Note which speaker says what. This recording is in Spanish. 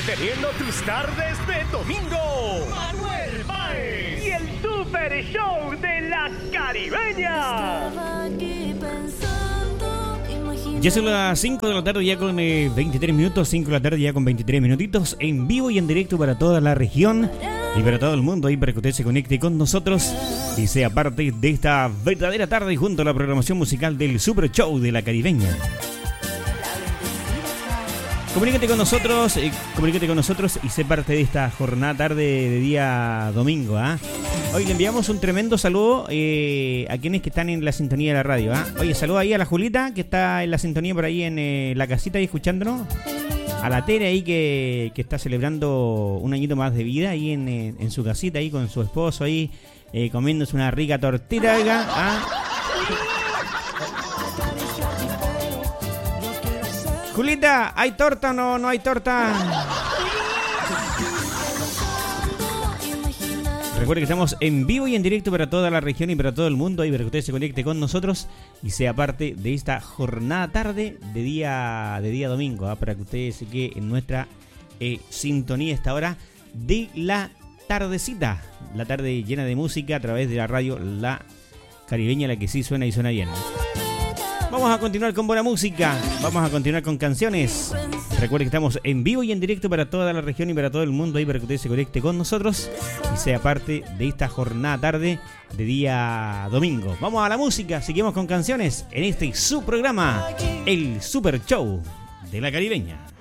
Speaker 1: entreteniendo tus tardes de domingo. Manuel Báez y el Super Show de la Caribeña.
Speaker 2: Ya son las 5 de la tarde ya con 23 minutos, 5 de la tarde ya con 23 minutitos, en vivo y en directo para toda la región y para todo el mundo, ahí para que usted se conecte con nosotros y sea parte de esta verdadera tarde junto a la programación musical del Super Show de la Caribeña. Comunícate con nosotros y sé parte de esta jornada tarde de día domingo, ¿ah? Hoy le enviamos un tremendo saludo a quienes que están en la sintonía de la radio, ¿ah? Oye, saludo ahí a la Julita, que está en la sintonía por ahí en la casita ahí escuchándonos. A la Tere ahí que está celebrando un añito más de vida ahí en su casita ahí con su esposo ahí comiéndose una rica tortita, oiga, ¿ah? Julita, ¿hay torta o no hay torta? Recuerde que estamos en vivo y en directo para toda la región y para todo el mundo, y para que usted se conecte con nosotros y sea parte de esta jornada tarde de día domingo, ¿eh? Para que usted se quede en nuestra sintonía a esta hora de la tardecita, la tarde llena de música a través de la radio La Caribeña, la que sí suena y suena bien. Vamos a continuar con buena música, vamos a continuar con canciones. Recuerde que estamos en vivo y en directo para toda la región y para todo el mundo, ahí para que usted se conecte con nosotros y sea parte de esta jornada tarde de día domingo. Vamos a la música, seguimos con canciones en este su programa, el Super Show de la Caribeña.